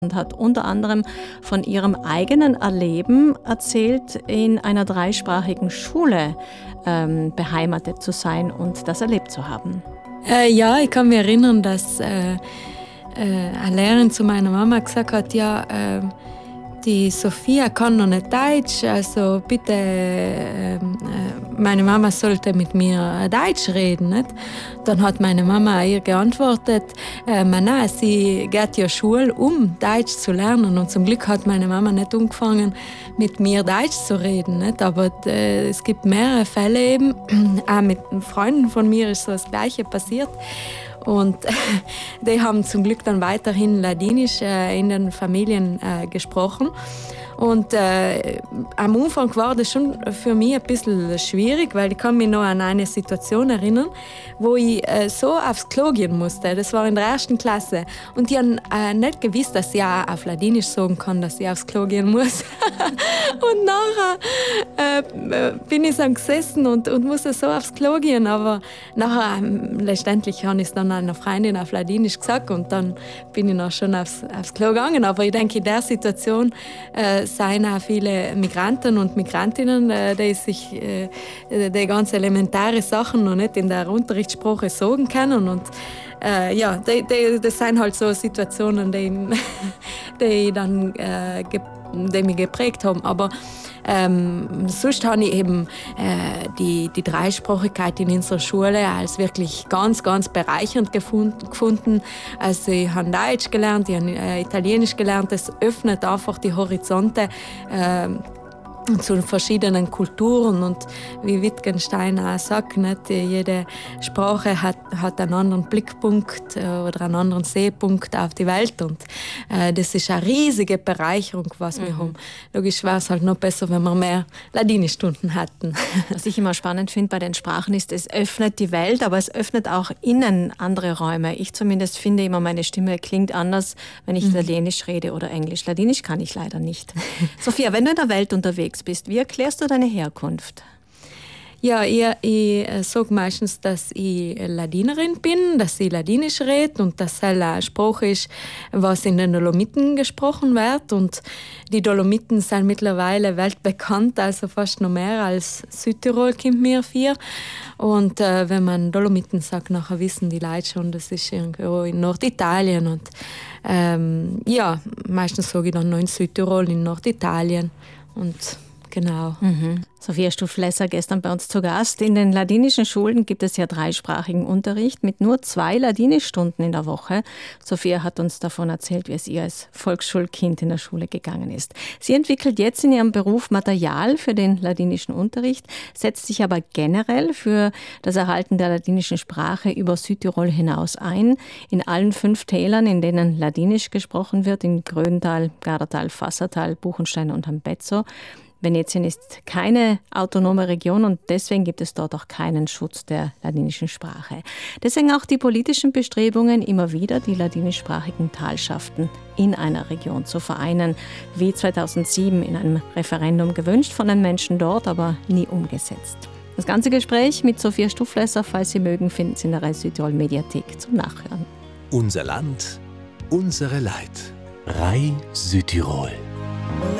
und hat unter anderem von ihrem eigenen Erleben erzählt, in einer dreisprachigen Schule beheimatet zu sein und das erlebt zu haben. Ja, ich kann mich erinnern, dass eine Lehrerin zu meiner Mama gesagt hat, ja, die Sophia kann noch nicht Deutsch, also bitte, meine Mama sollte mit mir Deutsch reden. Nicht? Dann hat meine Mama ihr geantwortet, nein, sie geht ja Schule, um Deutsch zu lernen. Und zum Glück hat meine Mama nicht angefangen, mit mir Deutsch zu reden. Nicht? Aber es gibt mehrere Fälle eben, auch mit Freunden von mir ist so das Gleiche passiert. Und die haben zum Glück dann weiterhin Ladinisch in den Familien gesprochen. Und am Anfang war das schon für mich ein bisschen schwierig, weil ich kann mich noch an eine Situation erinnern, wo ich so aufs Klo gehen musste. Das war in der 1. Klasse. Und die haben nicht gewusst, dass ich auch auf Ladinisch sagen kann, dass ich aufs Klo gehen muss. Und nachher bin ich dann gesessen und musste so aufs Klo gehen. Aber nachher, letztendlich habe ich es dann einer Freundin auf Ladinisch gesagt und dann bin ich noch schon aufs Klo gegangen. Aber ich denke, in der Situation seien auch viele Migranten und Migrantinnen, die sich die ganz elementare Sachen noch nicht in der Unterrichtssprache sagen können. Und ja, das sind halt so Situationen, die mich geprägt haben. Aber sonst habe ich eben die Dreisprachigkeit in unserer Schule als wirklich ganz, ganz bereichernd gefunden. Also ich habe Deutsch gelernt, ich habe Italienisch gelernt. Das öffnet einfach die Horizonte zu verschiedenen Kulturen und wie Wittgenstein auch sagt, nicht, jede Sprache hat einen anderen Blickpunkt oder einen anderen Sehpunkt auf die Welt und das ist eine riesige Bereicherung, was wir haben. Logisch wäre es halt noch besser, wenn wir mehr Ladinischstunden hätten. Was ich immer spannend finde bei den Sprachen ist, es öffnet die Welt, aber es öffnet auch innen andere Räume. Ich zumindest finde immer, meine Stimme klingt anders, wenn ich Italienisch rede oder Englisch. Ladinisch kann ich leider nicht. Sophia, wenn du in der Welt unterwegs bist, wie erklärst du deine Herkunft? Ja, ich sage meistens, dass ich Ladinerin bin, dass ich Ladinisch rede und dass es eine Sprache ist, was in den Dolomiten gesprochen wird. Und die Dolomiten sind mittlerweile weltbekannt, also fast noch mehr als Südtirol kommt mir vor. Und wenn man Dolomiten sagt, nachher wissen die Leute schon, das ist irgendwo in Norditalien. Und ja, meistens sage ich dann noch in Südtirol, in Norditalien. Und genau. Sophia Stufflesser gestern bei uns zu Gast. In den ladinischen Schulen gibt es ja dreisprachigen Unterricht mit nur 2 Ladinischstunden in der Woche. Sophia hat uns davon erzählt, wie es ihr als Volksschulkind in der Schule gegangen ist. Sie entwickelt jetzt in ihrem Beruf Material für den ladinischen Unterricht, setzt sich aber generell für das Erhalten der ladinischen Sprache über Südtirol hinaus ein. In allen 5 Tälern, in denen Ladinisch gesprochen wird, in Gröntal, Gardatal, Fassertal, Buchenstein und Ambezzo. Venetien ist keine autonome Region und deswegen gibt es dort auch keinen Schutz der ladinischen Sprache. Deswegen auch die politischen Bestrebungen, immer wieder die ladinischsprachigen Talschaften in einer Region zu vereinen, wie 2007 in einem Referendum gewünscht von den Menschen dort, aber nie umgesetzt. Das ganze Gespräch mit Sophia Stufflesser, falls Sie mögen, finden Sie in der Rai Südtirol Mediathek zum Nachhören. Unser Land, unsere Leid. Rai Südtirol.